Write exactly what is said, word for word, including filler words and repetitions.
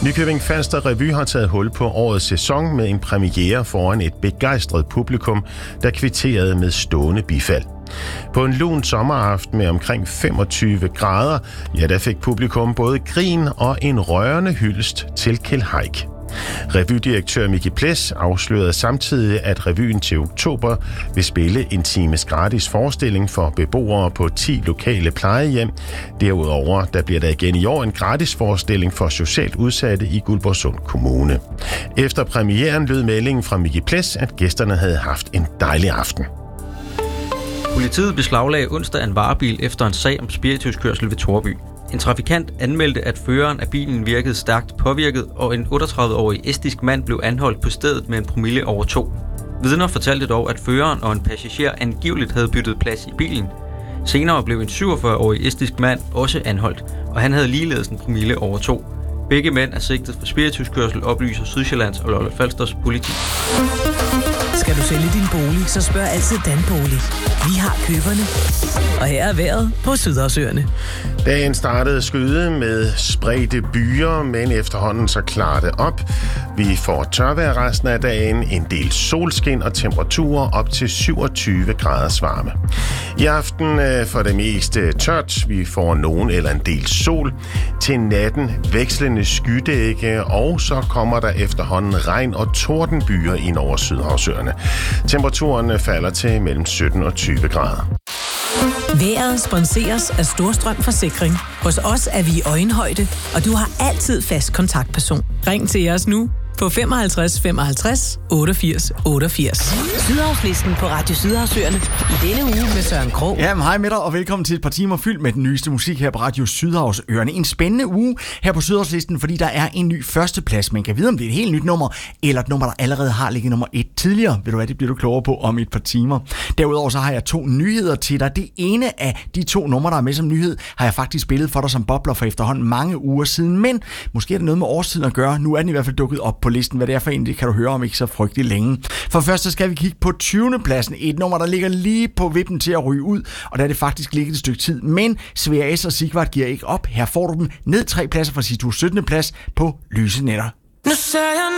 Nykøbing Falster Revy har taget hul på årets sæson med en premiere foran et begejstret publikum, der kvitterede med stående bifald. På en lun sommeraften med omkring femogtyve grader, ja, der fik publikum både grin og en rørende hyldest til Kjeld Haik. Revydirektør Micke Ples afslørede samtidig, at revyen til oktober vil spille en times gratis forestilling for beboere på ti lokale plejehjem. Derudover der bliver der igen i år en gratis forestilling for socialt udsatte i Guldborgsund Kommune. Efter premieren lød meldingen fra Micke Ples, at gæsterne havde haft en dejlig aften. Politiet beslaglagde onsdag en varebil efter en sag om spirituskørsel ved Torby. En trafikant anmeldte, at føreren af bilen virkede stærkt påvirket, og en otteogtredive-årig estisk mand blev anholdt på stedet med en promille over to. Vidner fortalte dog, at føreren og en passager angiveligt havde byttet plads i bilen. Senere blev en syvogfyrre-årig estisk mand også anholdt, og han havde ligeledes en promille over to. Begge mænd er sigtet for spirituskørsel, oplyser Sydsjællands og Lolland-Falsters politi. Skal du sælge din bolig, så spørg altid Danbolig. Vi har køberne. Og her er vejret på Sydhavsøerne. Dagen startede skyde med spredte byer, men efterhånden så klarer det op. Vi får tørvejr resten af dagen, en del solskin og temperaturer op til syvogtyve graders varme. I aften for det meste tørt. Vi får nogen eller en del sol. Til natten vekslende skydække, og så kommer der efterhånden regn og tordenbyer ind over Sydhavsøerne. Temperaturen falder til mellem sytten og tyve grader. Vejret sponseres af Storstrøm Forsikring. Hos os er vi i øjenhøjde, og du har altid fast kontaktperson. Ring til os nu på femoghalvtreds femoghalvtreds otteogfirs otteogfirs. Sydhavslisten på Radio Sydhavsøerne i denne uge med Søren Krog. Jamen, hej med dig, og velkommen til et par timer fyldt med den nyeste musik her på Radio Sydhavsøerne. En spændende uge her på Sydhavslisten, fordi der er en ny førsteplads. Man kan vide, om det er et helt nyt nummer, eller et nummer, der allerede har ligget nummer et tidligere. Ved du hvad, det bliver du klogere på om et par timer. Derudover så har jeg to nyheder til dig. Det ene af de to numre, der er med som nyhed, har jeg faktisk spillet for dig som bobler for efterhånden mange uger siden. Men måske er det noget med årstiden at gøre. Nu er den i hvert fald dukket op på listen. Hvad det er for en, det kan du høre om ikke så frygtelig længe. For først så skal vi kigge på tyvende pladsen. Et nummer, der ligger lige på vippen til at ryge ud, og der er det faktisk ligget et stykke tid. Men Svea S og Sigvart giver ikke op. Her får du dem ned tre pladser fra sit syttende plads på Lyse Nætter.